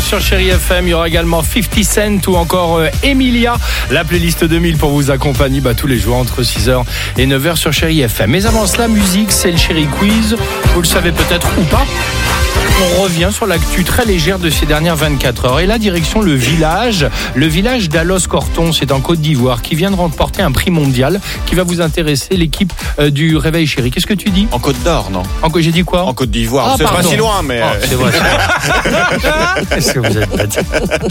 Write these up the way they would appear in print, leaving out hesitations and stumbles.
sur Chéri FM. Il y aura également 50 Cent ou encore Emilia. La playlist 2000 pour vous accompagner tous les jours entre 6h et 9h sur Chéri FM. Mais avant cela, musique, c'est le Chéri Quiz. Vous le savez peut-être ou pas. On revient sur l'actu très légère de ces dernières 24 heures. Et là, direction le village d'Alos Corton, c'est en Côte d'Ivoire, qui vient de remporter un prix mondial qui va vous intéresser, l'équipe du Réveil Chéri. Qu'est-ce que tu dis ? En Côte d'Or, non ? J'ai dit quoi ? En Côte d'Ivoire, c'est pas si loin, mais... c'est vrai. Est-ce que vous êtes bête ?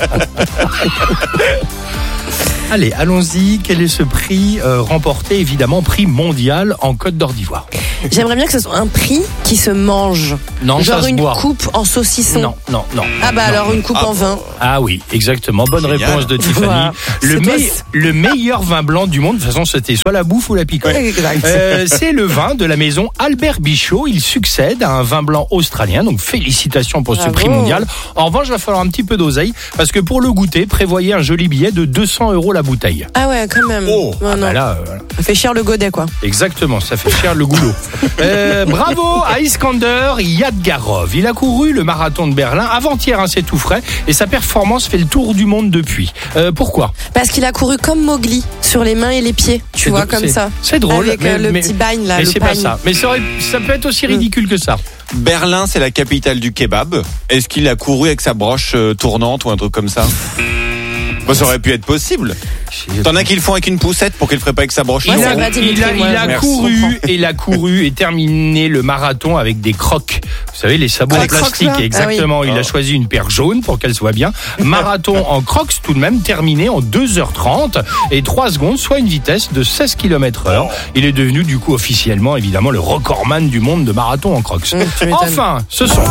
Allez, allons-y. Quel est ce prix remporté, évidemment, prix mondial en Côte d'Or d'Ivoire ? J'aimerais bien que ce soit un prix qui se mange. Non, genre ça se une boit. coupe en saucisson. Non. Ah bah alors une coupe en vin. Ah oui, exactement. Bonne Génial. réponse de Tiffany. Voilà. Le meilleur vin blanc du monde, de toute façon, c'était soit la bouffe ou la picolte. Exact. C'est le vin de la maison Albert Bichot. Il succède à un vin blanc australien. Donc félicitations pour ce prix mondial. En revanche, il va falloir un petit peu d'oseille parce que pour le goûter, prévoyez un joli billet de 200 € la bouteille. Ah ouais, quand même. Oh. Non, non. Voilà. Ça fait cher le godet, quoi. Exactement, ça fait cher le goulot. Bravo à Iskander Yadgarov. Il a couru le marathon de Berlin avant-hier, c'est tout frais, et sa performance fait le tour du monde depuis. Pourquoi ? Parce qu'il a couru comme Mowgli, sur les mains et les pieds, tu vois, comme ça. C'est drôle. Avec le petit bagne, là, mais le c'est pagne. pas ça. Mais ça peut être aussi ridicule que ça. Berlin, c'est la capitale du kebab. Est-ce qu'il a couru avec sa broche tournante ou un truc comme ça ? Ça aurait pu être possible. T'en as qui le font avec une poussette pour qu'il le ferait pas avec sa broche Ouais, tournante. ça va, Dimitri, Il a couru et terminé le marathon avec des crocs. Vous savez, les sabots en les crocs, plastique. là ? Exactement. Ah oui. Il a choisi une paire jaune pour qu'elle soit bien. Marathon en crocs, tout de même, terminé en 2h30 et 3 secondes, soit une vitesse de 16 km/h. Il est devenu, du coup, officiellement, évidemment, le recordman du monde de marathon en crocs. Tu m'étonnes. Enfin, ce sont...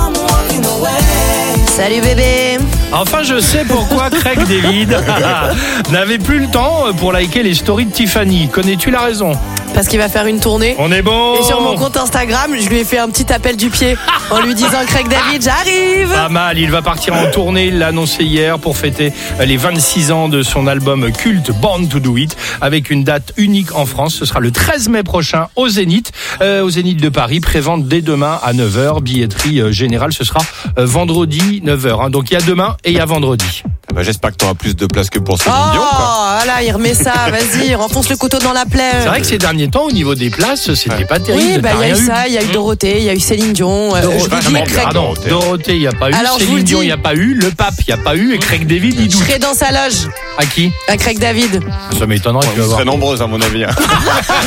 Salut bébé. Enfin, je sais pourquoi Craig David n'avait plus le temps pour liker les stories de Tiffany. Connais-tu la raison ? Parce qu'il va faire une tournée. On est bon. Et sur mon compte Instagram, je lui ai fait un petit appel du pied en lui disant Craig David, j'arrive. Pas mal, il va partir en tournée, il l'a annoncé hier pour fêter les 26 ans de son album culte Born to Do It, avec une date unique en France. Ce sera le 13 mai prochain au Zénith de Paris. Prévente dès demain à 9h, billetterie générale, ce sera vendredi 9h. Donc il y a demain et il y a vendredi. J'espère que tu auras plus de place que pour Céline Dion. Voilà, il remet ça, vas-y, renfonce le couteau dans la plaie. C'est vrai que ces derniers temps, au niveau des places, c'était pas terrible. Oui, T'as il y a eu rien ça, il y a eu Dorothée, il y a eu Céline Dion. Je vous dis, Craig. Pardon, Dorothée, il n'y a pas eu. Alors, je vous Céline le Dion, il dis. n'y a pas eu. Le Pape, il n'y a pas eu. Et Craig David, il Je doute. serai dans sa loge, À qui ? à Craig David. Ça m'étonnerait que tu vas Vous voir. serez nombreuses, à mon avis.